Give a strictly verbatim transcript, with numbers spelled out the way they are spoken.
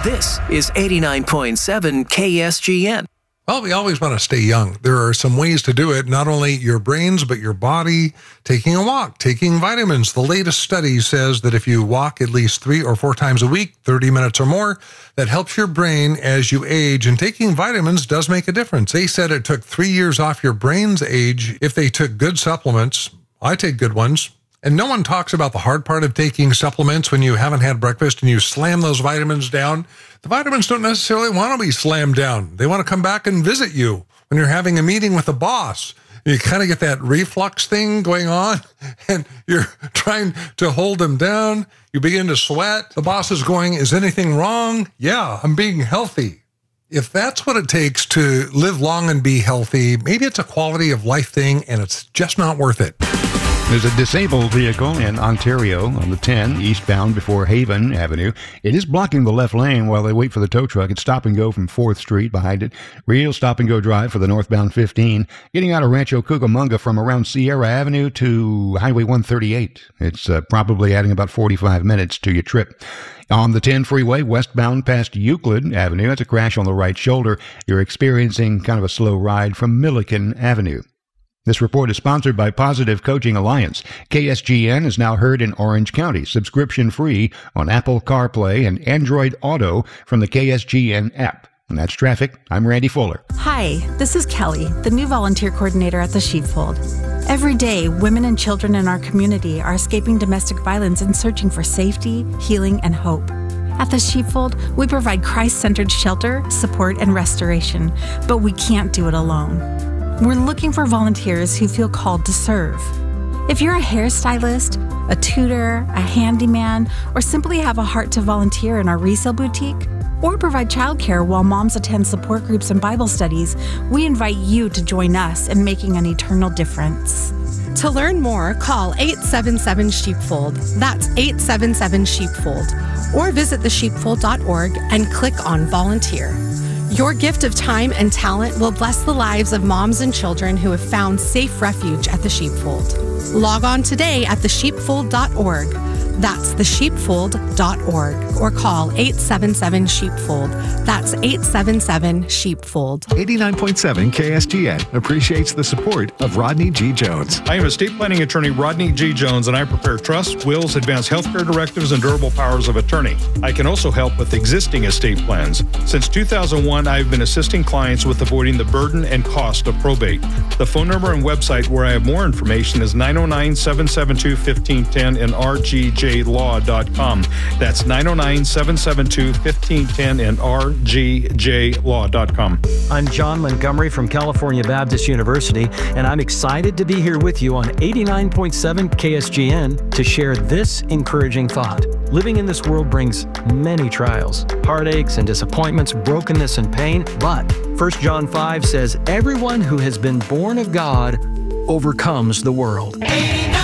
This is eighty-nine point seven K S G N. Well, we always want to stay young. There are some ways to do it, not only your brains, but your body. Taking a walk, taking vitamins. The latest study says that if you walk at least three or four times a week, thirty minutes or more, that helps your brain as you age. And taking vitamins does make a difference. They said it took three years off your brain's age if they took good supplements. I take good ones. And no one talks about the hard part of taking supplements when you haven't had breakfast and you slam those vitamins down. The vitamins don't necessarily want to be slammed down. They want to come back and visit you when you're having a meeting with the boss. You kind of get that reflux thing going on and you're trying to hold them down. You begin to sweat. The boss is going, is anything wrong? Yeah, I'm being healthy. If that's what it takes to live long and be healthy, maybe it's a quality of life thing and it's just not worth it. There's a disabled vehicle in Ontario on the ten eastbound before Haven Avenue. It is blocking the left lane while they wait for the tow truck. It's stop and go from fourth Street behind it. Real stop and go drive for the northbound fifteen. Getting out of Rancho Cucamonga from around Sierra Avenue to Highway one thirty-eight. It's uh, probably adding about forty-five minutes to your trip. On the ten freeway, westbound past Euclid Avenue, that's a crash on the right shoulder. You're experiencing kind of a slow ride from Milliken Avenue. This report is sponsored by Positive Coaching Alliance. K S G N is now heard in Orange County, subscription-free on Apple CarPlay and Android Auto from the K S G N app. And that's traffic. I'm Randy Fuller. Hi, this is Kelly, the new volunteer coordinator at the Sheepfold. Every day, women and children in our community are escaping domestic violence and searching for safety, healing, and hope. At the Sheepfold, we provide Christ-centered shelter, support, and restoration, but we can't do it alone. We're looking for volunteers who feel called to serve. If you're a hairstylist, a tutor, a handyman, or simply have a heart to volunteer in our resale boutique, or provide childcare while moms attend support groups and Bible studies, we invite you to join us in making an eternal difference. To learn more, call eight seven seven Sheepfold. That's eight seven seven Sheepfold. Or visit the sheepfold dot org and click on Volunteer. Your gift of time and talent will bless the lives of moms and children who have found safe refuge at the Sheepfold. Log on today at the sheepfold dot org. That's the sheepfold dot org. Or call eight seven seven Sheepfold. That's eight seven seven Sheepfold. eighty-nine point seven K S G N appreciates the support of Rodney G. Jones. I am estate planning attorney Rodney G. Jones, and I prepare trusts, wills, advance healthcare directives, and durable powers of attorney. I can also help with existing estate plans. Since two thousand one, I've been assisting clients with avoiding the burden and cost of probate. The phone number and website where I have more information is nine oh nine, seven seven two, one five one zero and r g j law dot com. That's nine oh nine, seven seven two, one five one zero and r g j law dot com. I'm John Montgomery from California Baptist University, and I'm excited to be here with you on eighty-nine point seven K S G N to share this encouraging thought. Living in this world brings many trials, heartaches and disappointments, brokenness and pain, but First John five says, everyone who has been born of God overcomes the world. eighty-nine